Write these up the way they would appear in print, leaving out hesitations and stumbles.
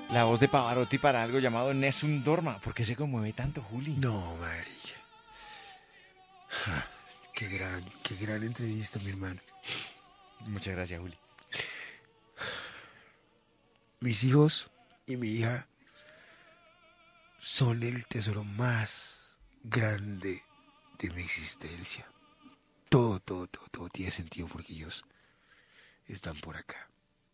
La voz de Pavarotti para algo llamado Nessun Dorma. ¿Por qué se conmueve tanto, Juli? No, María. Qué gran entrevista, mi hermano. Muchas gracias, Juli. Mis hijos y mi hija son el tesoro más grande de mi existencia. Todo tiene sentido porque ellos están por acá.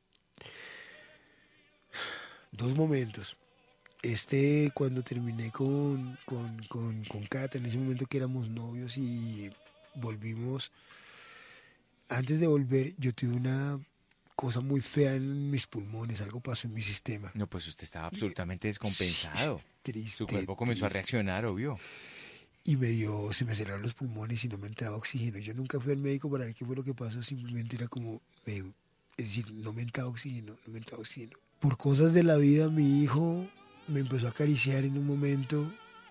Dos momentos. Cuando terminé con Cata, en ese momento que éramos novios y volvimos. Antes de volver, yo tuve una cosa muy fea en mis pulmones, algo pasó en mi sistema. No, pues usted estaba absolutamente descompensado. Sí, triste. Su cuerpo comenzó a reaccionar, obvio. Y se me cerraron los pulmones y no me entraba oxígeno. Yo nunca fui al médico para ver qué fue lo que pasó, simplemente era como, es decir, no me entraba oxígeno. Por cosas de la vida, mi hijo me empezó a acariciar en un momento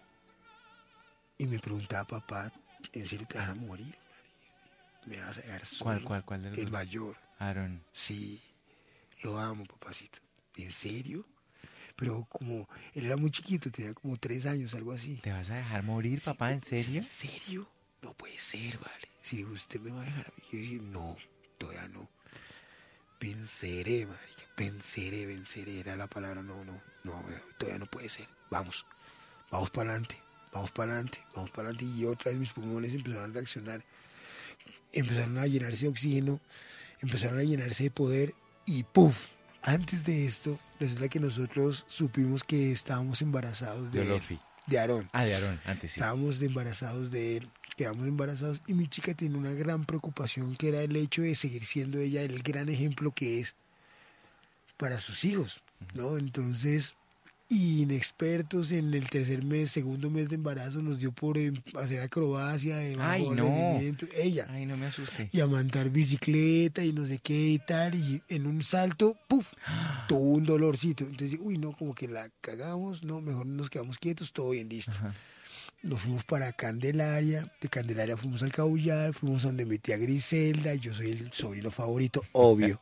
y me preguntaba, papá, ¿en serio te vas a morir? ¿Me vas a dejar solo? ¿Cuál de los El dos? mayor. Aaron. Sí, lo amo, papacito. ¿En serio? Pero como él era muy chiquito, tenía como 3 años, algo así. ¿Te vas a dejar morir, papá? ¿En serio? ¿En serio? No puede ser, vale. Si usted me va a dejar a mí, yo dije, no, todavía no. Venceré, marica, venceré, era la palabra, no, todavía no puede ser. Vamos para adelante. Y otra vez mis pulmones empezaron a reaccionar. Empezaron a llenarse de oxígeno, empezaron a llenarse de poder y ¡puf! Antes de esto, resulta que nosotros supimos que estábamos embarazados de Aarón. Ah, de Aarón, antes sí. Estábamos embarazados de él, quedamos embarazados y mi chica tiene una gran preocupación que era el hecho de seguir siendo ella el gran ejemplo que es para sus hijos, ¿no? Entonces, inexpertos en el segundo mes de embarazo, nos dio por hacer acrobacia de Ay, bajo no. rendimiento, ella. Ay, no me asusté. Y a montar bicicleta y no sé qué y tal, y en un salto, ¡puf! Tuvo un dolorcito. Entonces, uy, no, como que la cagamos, no, mejor nos quedamos quietos, todo bien, listo. Ajá. Nos fuimos para Candelaria, de Candelaria fuimos al Cabullar, fuimos donde mi tía Griselda, y yo soy el sobrino favorito, obvio.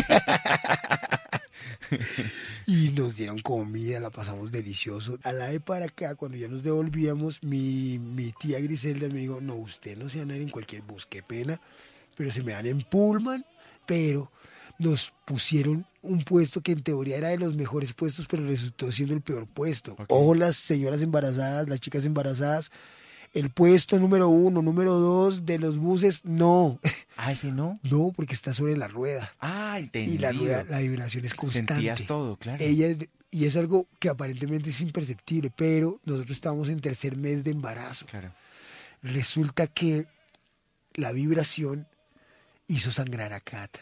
Y nos dieron comida, la pasamos delicioso. A la de para acá, cuando ya nos devolvíamos, mi tía Griselda me dijo, no, usted no se van a ir en cualquier bus, qué pena, pero se me dan en Pullman, pero nos pusieron un puesto que en teoría era de los mejores puestos, pero resultó siendo el peor puesto. Okay. Ojo, las señoras embarazadas, las chicas embarazadas, el puesto número 1, número 2 de los buses, no. Ah, ¿ese no? No, porque está sobre la rueda. Ah, entendido. Y la rueda, la vibración es constante. Sentías todo, claro. Y es algo que aparentemente es imperceptible, pero nosotros estábamos en tercer mes de embarazo. Claro. Resulta que la vibración hizo sangrar a Cata.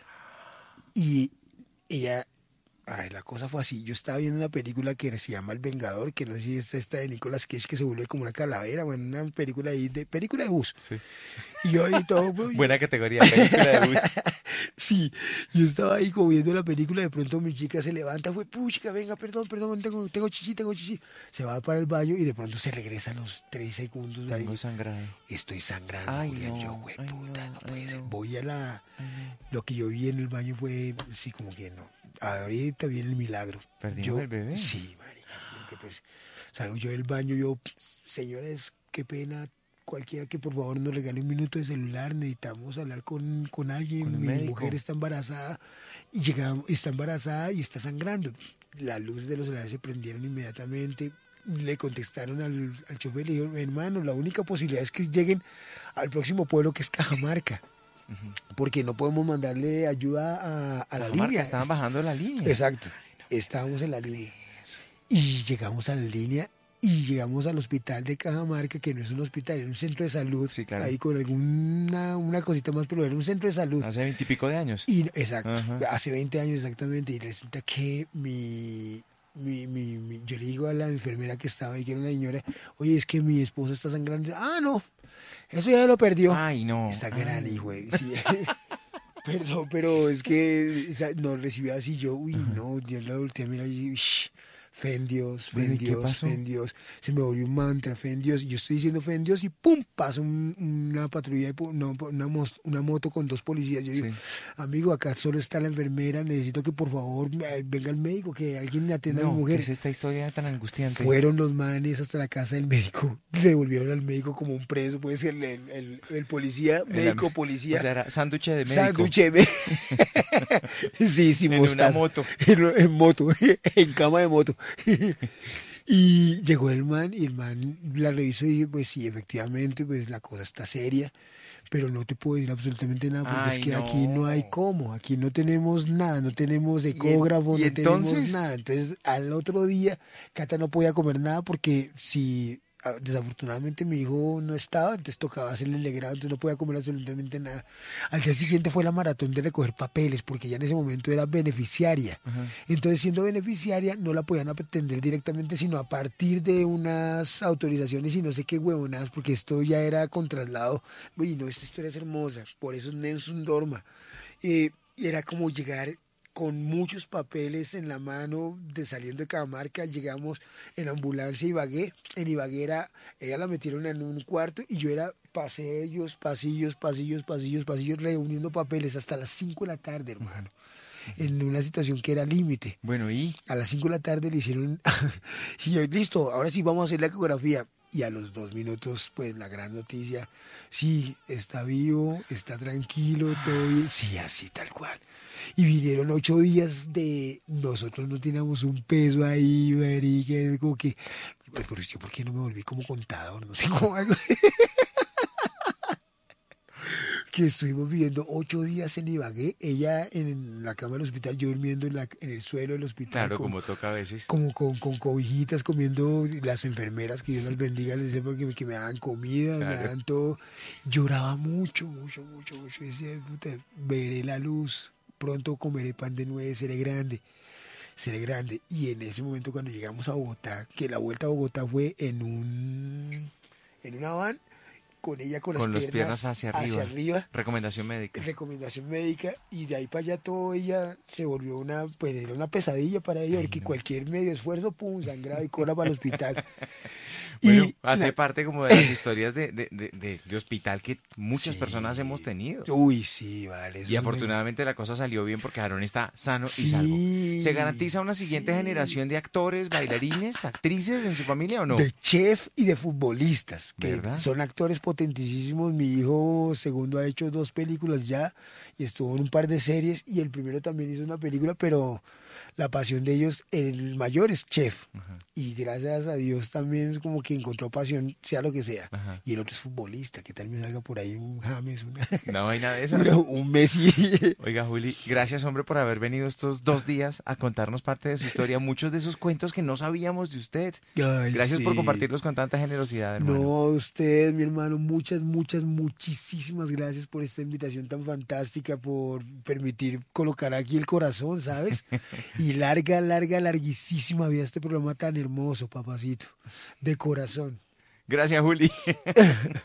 Y ella, la cosa fue así. Yo estaba viendo una película que se llama El Vengador, que no sé si es esta de Nicolas Cage, que se vuelve como una calavera, bueno, una película ahí película de bus. Sí. Y yo ahí todo... Buena categoría, película de bus. Sí, yo estaba ahí como viendo la película, de pronto mi chica se levanta, fue, puchica, venga, perdón, tengo chichi. Se va para el baño y de pronto se regresa a los 3 segundos. Tengo sangrado. Estoy sangrando, Ay, Julián, no, yo, güey, ay, puta, no puede ser. no. Voy a la... Ay, no. Lo que yo vi en el baño fue, sí, como que no. Ahorita viene el milagro. ¿Perdimos el bebé? Sí, marica, porque pues, salgo yo del baño, señores, qué pena, cualquiera que por favor nos regale un minuto de celular, necesitamos hablar con alguien, ¿Con un mi médico? mujer está embarazada, está embarazada y está sangrando. Las luces de los celulares se prendieron inmediatamente, le contestaron al chofer, le dijeron, hermano, la única posibilidad es que lleguen al próximo pueblo que es Cajamarca. Porque no podemos mandarle ayuda a la línea. Estaban bajando la línea. Exacto. Estábamos en la línea. Y llegamos a la línea y llegamos al hospital de Cajamarca, que no es un hospital, era un centro de salud. Sí, claro. Ahí con una cosita más, pero era un centro de salud. Hace 20 y pico de años. Exacto. Ajá. Hace 20 años exactamente. Y resulta que yo le digo a la enfermera que estaba ahí, que era una señora, oye, es que mi esposa está sangrando. Ah, no. Eso ya lo perdió. Ay, no. Está gran hijo. Sí. Perdón, pero es que nos recibió así. Yo, uy, no, Dios la volteé a mirar y fe en Dios, fe Bueno, en ¿y qué Dios, pasó? fe en Dios. Se me volvió un mantra, fe en Dios. Y yo estoy diciendo fe en Dios y ¡pum! Pasa una patrulla, una moto con 2 policías. Yo digo, Sí. amigo, acá solo está la enfermera, necesito que por favor venga el médico, que alguien atienda a mi No, ¿qué mujer. es esta historia tan angustiante? Fueron los manes hasta la casa del médico, le devolvieron al médico como un preso, puede ser el policía, médico, O policía. sea, era sándwich de médico. Sándwich sí, sí, En una mostaza. moto. En moto, en cama de moto. Y llegó el man y el man la revisó y dije, pues sí, efectivamente, pues la cosa está seria, pero no te puedo decir absolutamente nada porque Ay, es que no. aquí no hay cómo, aquí no tenemos nada, no tenemos ecógrafo, y no tenemos entonces? nada. Entonces, al otro día, Cata no podía comer nada porque si desafortunadamente mi hijo no estaba, entonces tocaba hacerle el legrado, entonces no podía comer absolutamente nada. Al día siguiente fue la maratón de recoger papeles porque ella en ese momento era beneficiaria. Ajá. Entonces, siendo beneficiaria, no la podían atender directamente, sino a partir de unas autorizaciones y no sé qué huevonadas, porque esto ya era con traslado. Uy, no, esta historia es hermosa, por eso es Nelson Dorma. Y era como llegar con muchos papeles en la mano, de saliendo de Cajamarca, llegamos en ambulancia a Ibagué. En Ibagué ella la metieron en un cuarto y yo era pasillos, reuniendo papeles hasta las 5 de la tarde, hermano, en una situación que era límite. Bueno, ¿y? A las 5 de la tarde le hicieron, y yo, listo, ahora sí vamos a hacer la ecografía. Y a los 2 minutos, pues la gran noticia, sí, está vivo, está tranquilo, todo bien, sí, así tal cual. Y vinieron 8 días de nosotros no teníamos un peso ahí, marica, como que, pero yo, ¿por qué no me volví como contador? No sé, como algo. Que estuvimos viviendo 8 días en Ibagué, ella en la cama del hospital, yo durmiendo en el suelo del hospital, Claro, como toca a veces. como con cobijitas, comiendo, las enfermeras, que Dios las bendiga, les decía que me daban comida, me Claro. daban todo. Lloraba mucho. Y decía, puta, veré la luz, pronto comeré pan de nuez, seré grande. Y en ese momento cuando llegamos a Bogotá, que la vuelta a Bogotá fue en una van, con ella con Con las las piernas hacia arriba. Recomendación médica. recomendación médica, y de ahí para allá todo ella se volvió pues era una pesadilla para ella, porque cualquier medio esfuerzo, pum, sangraba y cola para el hospital. Bueno, Y hace parte como de las historias de hospital que muchas Sí. personas hemos tenido. Uy, sí, vale. eso Y es afortunadamente la cosa salió bien porque Aarón está sano y Sí, salvo. ¿Se garantiza una siguiente sí. generación de actores, bailarines, actrices en su familia o no? de chef y de futbolistas, que ¿Verdad? son actores potentísimos. Mi hijo segundo ha hecho 2 películas ya y estuvo en un par de series, y el primero también hizo una película, pero la pasión de ellos, el mayor es chef, Ajá, y gracias a Dios también es como que encontró pasión, sea lo que sea. ajá. Y el otro es futbolista, que tal me salga por ahí un James, No vaina de esas. un Messi. Oiga, Juli, gracias, hombre, por haber venido estos 2 días a contarnos parte de su historia, muchos de esos cuentos que no sabíamos de usted. Ay, Gracias por sí. compartirlos con tanta generosidad, hermano. No, a usted, mi hermano, muchísimas gracias por esta invitación tan fantástica, por permitir colocar aquí el corazón, ¿sabes? Y larguísima vida este programa tan hermoso, papacito, de corazón. Gracias, Juli.